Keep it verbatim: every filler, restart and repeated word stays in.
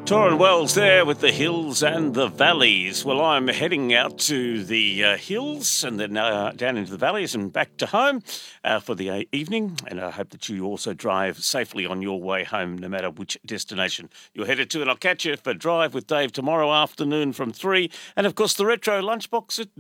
Torrin Wells there with the hills and the valleys. Well, I'm heading out to the uh, hills and then uh, down into the valleys and back to home uh, for the uh, evening. And I hope that you also drive safely on your way home, no matter which destination you're headed to. And I'll catch you for Drive with Dave tomorrow afternoon from three. And, of course, the Retro Lunchbox at